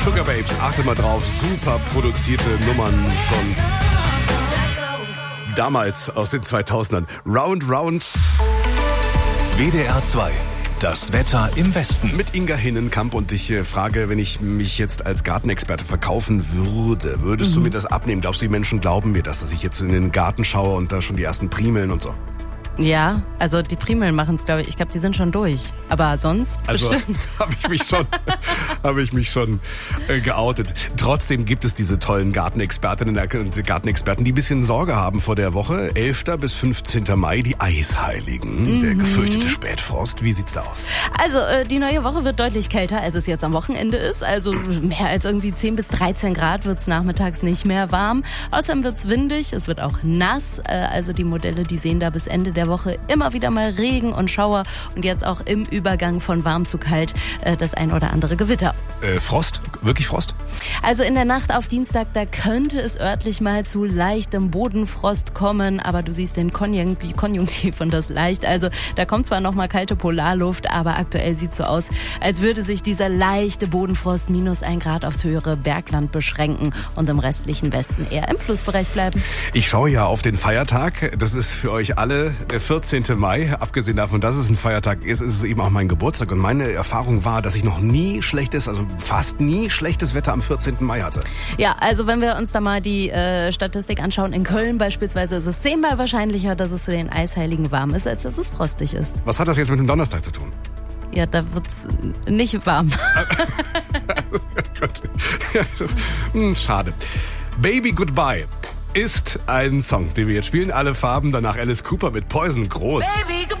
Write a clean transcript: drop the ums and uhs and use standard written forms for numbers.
Sugababes, achtet mal drauf, super produzierte Nummern schon damals aus den 2000ern. Round Round. WDR 2. Das Wetter im Westen. Mit Inga Hinnenkamp und ich frage, wenn ich mich jetzt als Gartenexperte verkaufen würde, würdest du mir das abnehmen? Glaubst du, die Menschen glauben mir das, dass ich jetzt in den Garten schaue und da schon die ersten Primeln und so? Ja, also die Primeln machen es, glaube ich. Ich glaube, die sind schon durch. Aber sonst bestimmt. habe ich mich schon geoutet. Trotzdem gibt es diese tollen Gartenexpertinnen und Gartenexperten, die ein bisschen Sorge haben vor der Woche. 11. bis 15. Mai, die Eisheiligen, der gefürchtete Spätfrost. Wie sieht's da aus? Also die neue Woche wird deutlich kälter, als es jetzt am Wochenende ist. Also mehr als irgendwie 10 bis 13 Grad wird's nachmittags nicht mehr warm. Außerdem wird's windig, es wird auch nass. Also die Modelle, die sehen da bis Ende der Woche immer wieder mal Regen und Schauer und jetzt auch im Übergang von warm zu kalt das ein oder andere Gewitter. Frost? Wirklich Frost? Also in der Nacht auf Dienstag, da könnte es örtlich mal zu leichtem Bodenfrost kommen, aber du siehst den Konjunktiv und das leicht. Also da kommt zwar noch mal kalte Polarluft, aber aktuell sieht so aus, als würde sich dieser leichte Bodenfrost -1 Grad aufs höhere Bergland beschränken und im restlichen Westen eher im Plusbereich bleiben. Ich schaue ja auf den Feiertag. Das ist für euch alle der 14. Mai. Abgesehen davon, dass es ein Feiertag ist, ist es eben auch mein Geburtstag. Und meine Erfahrung war, dass ich noch nie fast nie schlechtes Wetter am 14. Mai hatte. Ja, also wenn wir uns da mal die Statistik anschauen, in Köln beispielsweise ist es 10-mal wahrscheinlicher, dass es zu den Eisheiligen warm ist, als dass es frostig ist. Was hat das jetzt mit dem Donnerstag zu tun? Ja, da wird's nicht warm. Schade. Baby Goodbye ist ein Song, den wir jetzt spielen. Alle Farben, danach Alice Cooper mit Poison. Groß. Baby,